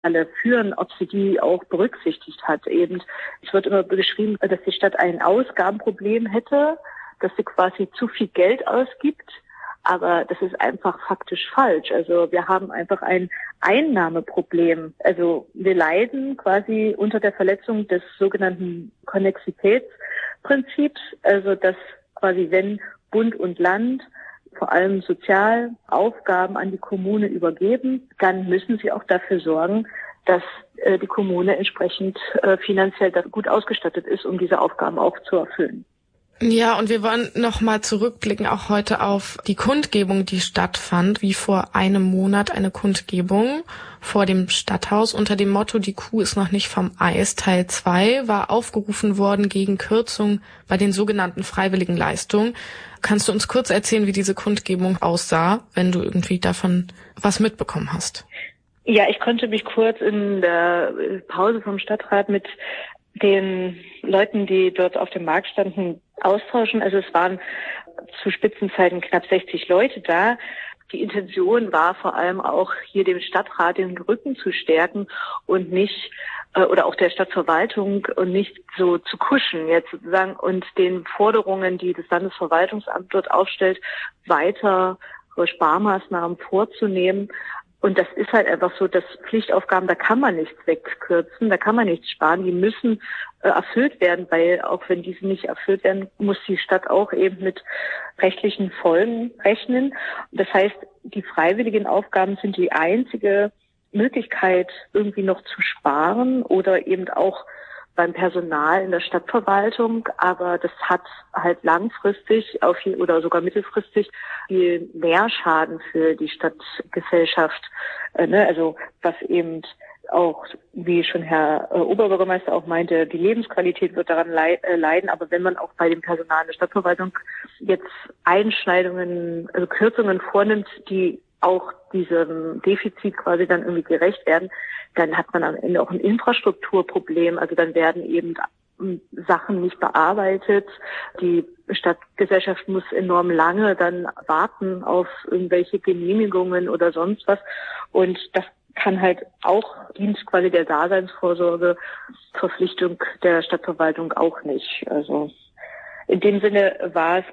alle führen, ob sie die auch berücksichtigt hat. Eben, es wird immer beschrieben, dass die Stadt ein Ausgabenproblem hätte, dass sie quasi zu viel Geld ausgibt. Aber das ist einfach faktisch falsch. Also wir haben einfach ein Einnahmeproblem. Also wir leiden quasi unter der Verletzung des sogenannten Konnexitätsprinzips. Also dass quasi wenn Bund und Land vor allem Sozialaufgaben an die Kommune übergeben, dann müssen sie auch dafür sorgen, dass die Kommune entsprechend finanziell gut ausgestattet ist, um diese Aufgaben auch zu erfüllen. Ja, und wir wollen nochmal zurückblicken, auch heute auf die Kundgebung, die stattfand, wie vor einem Monat eine Kundgebung vor dem Stadthaus unter dem Motto "Die Kuh ist noch nicht vom Eis". Teil 2 war aufgerufen worden gegen Kürzungen bei den sogenannten freiwilligen Leistungen. Kannst du uns kurz erzählen, wie diese Kundgebung aussah, wenn du irgendwie davon was mitbekommen hast? Ja, ich konnte mich kurz in der Pause vom Stadtrat mit den Leuten, die dort auf dem Markt standen, austauschen. Also es waren zu Spitzenzeiten knapp 60 Leute da. Die Intention war vor allem auch hier dem Stadtrat den Rücken zu stärken und nicht oder auch der Stadtverwaltung und nicht so zu kuschen jetzt sozusagen und den Forderungen, die das Landesverwaltungsamt dort aufstellt, weitere Sparmaßnahmen vorzunehmen. Und das ist halt einfach so, dass Pflichtaufgaben, da kann man nichts wegkürzen, da kann man nichts sparen, die müssen erfüllt werden, weil auch wenn diese nicht erfüllt werden, muss die Stadt auch eben mit rechtlichen Folgen rechnen. Das heißt, die freiwilligen Aufgaben sind die einzige Möglichkeit, irgendwie noch zu sparen oder eben auch beim Personal in der Stadtverwaltung, aber das hat halt langfristig oder sogar mittelfristig viel mehr Schaden für die Stadtgesellschaft. Also was eben auch, wie schon Herr Oberbürgermeister auch meinte, die Lebensqualität wird daran leiden. Aber wenn man auch bei dem Personal der Stadtverwaltung jetzt Einschneidungen, also Kürzungen vornimmt, die auch diesem Defizit quasi dann irgendwie gerecht werden, dann hat man am Ende auch ein Infrastrukturproblem. Also dann werden eben Sachen nicht bearbeitet. Die Stadtgesellschaft muss enorm lange dann warten auf irgendwelche Genehmigungen oder sonst was. Und das kann halt auch Dienst quasi der Daseinsvorsorge, Verpflichtung der Stadtverwaltung auch nicht. Also in dem Sinne war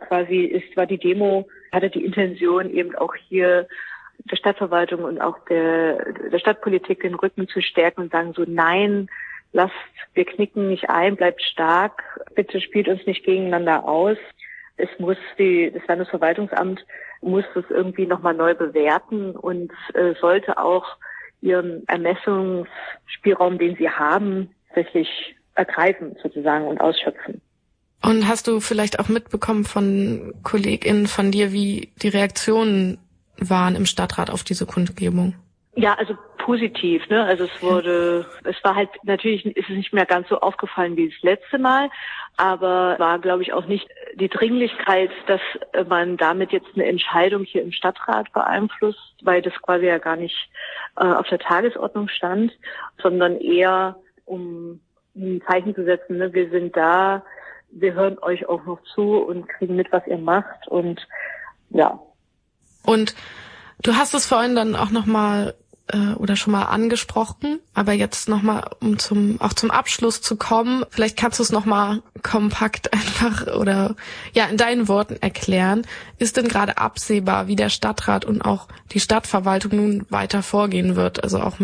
die Demo, hatte die Intention eben auch hier der Stadtverwaltung und auch der Stadtpolitik den Rücken zu stärken und sagen so, nein, wir knicken nicht ein, bleibt stark, bitte spielt uns nicht gegeneinander aus. Das Landesverwaltungsamt muss das irgendwie nochmal neu bewerten und sollte auch ihren Ermessungsspielraum, den sie haben, tatsächlich ergreifen sozusagen und ausschöpfen. Und hast du vielleicht auch mitbekommen von KollegInnen von dir, wie die Reaktionen waren im Stadtrat auf diese Kundgebung? Ja, also positiv, ne? Also es war halt natürlich, ist es nicht mehr ganz so aufgefallen wie das letzte Mal, aber war, glaube ich, auch nicht die Dringlichkeit, dass man damit jetzt eine Entscheidung hier im Stadtrat beeinflusst, weil das quasi ja gar nicht auf der Tagesordnung stand, sondern eher um ein Zeichen zu setzen, ne? Wir sind da, wir hören euch auch noch zu und kriegen mit, was ihr macht und ja. Und du hast es vorhin dann auch nochmal oder schon mal angesprochen, aber jetzt nochmal, um zum Abschluss zu kommen, vielleicht kannst du es nochmal kompakt einfach oder ja in deinen Worten erklären. Ist denn gerade absehbar, wie der Stadtrat und auch die Stadtverwaltung nun weiter vorgehen wird? Also auch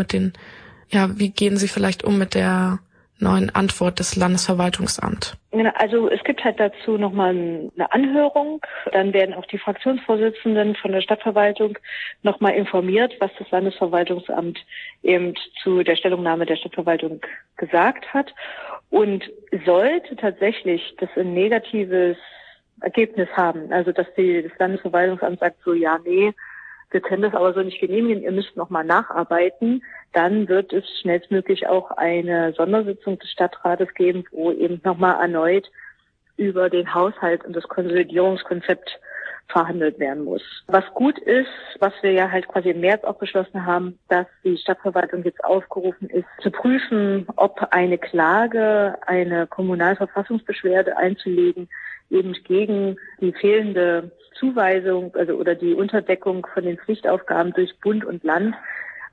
wie gehen sie vielleicht um mit der neuen Antwort des Landesverwaltungsamts? Also es gibt halt dazu nochmal eine Anhörung. Dann werden auch die Fraktionsvorsitzenden von der Stadtverwaltung nochmal informiert, was das Landesverwaltungsamt eben zu der Stellungnahme der Stadtverwaltung gesagt hat. Und sollte tatsächlich das ein negatives Ergebnis haben, also dass das Landesverwaltungsamt sagt so, ja, nee, wir können das aber so nicht genehmigen, ihr müsst nochmal nacharbeiten, dann wird es schnellstmöglich auch eine Sondersitzung des Stadtrates geben, wo eben nochmal erneut über den Haushalt und das Konsolidierungskonzept verhandelt werden muss. Was gut ist, was wir ja halt quasi im März auch beschlossen haben, dass die Stadtverwaltung jetzt aufgerufen ist, zu prüfen, ob eine Klage, eine Kommunalverfassungsbeschwerde einzulegen, eben gegen die fehlende Zuweisung, oder die Unterdeckung von den Pflichtaufgaben durch Bund und Land, dass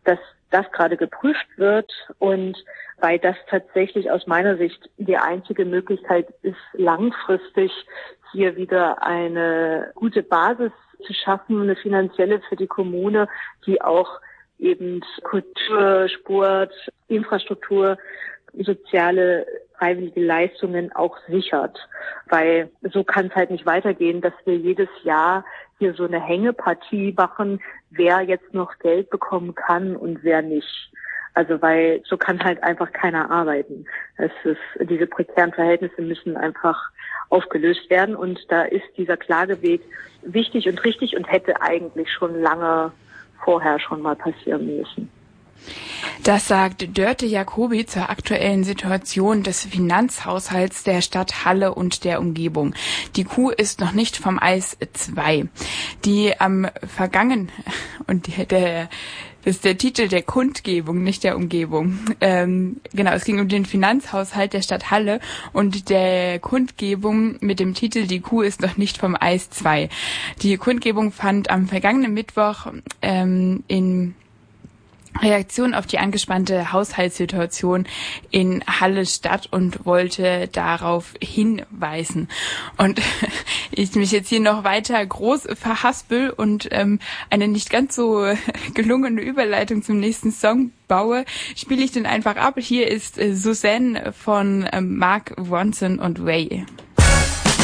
das gerade geprüft wird und weil das tatsächlich aus meiner Sicht die einzige Möglichkeit ist, langfristig hier wieder eine gute Basis zu schaffen, eine finanzielle für die Kommune, die auch eben Kultur, Sport, Infrastruktur, soziale, freiwillige Leistungen auch sichert. Weil so kann es halt nicht weitergehen, dass wir jedes Jahr hier so eine Hängepartie machen, wer jetzt noch Geld bekommen kann und wer nicht. Also weil so kann halt einfach keiner arbeiten. Diese prekären Verhältnisse müssen einfach aufgelöst werden und da ist dieser Klageweg wichtig und richtig und hätte eigentlich schon lange vorher schon mal passieren müssen. Das sagt Dörte Jacobi zur aktuellen Situation des Finanzhaushalts der Stadt Halle und der Umgebung. Die Kuh ist noch nicht vom Eis 2. Die am und das ist der Titel der Kundgebung, nicht der Umgebung. Genau, es ging um den Finanzhaushalt der Stadt Halle und der Kundgebung mit dem Titel Die Kuh ist noch nicht vom Eis 2. Die Kundgebung fand am vergangenen Mittwoch in Reaktion auf die angespannte Haushaltssituation in Halle statt und wollte darauf hinweisen. Und ich mich jetzt hier noch weiter groß verhaspel und eine nicht ganz so gelungene Überleitung zum nächsten Song baue, spiele ich den einfach ab. Hier ist Suzanne von Mark Ronson und Ray.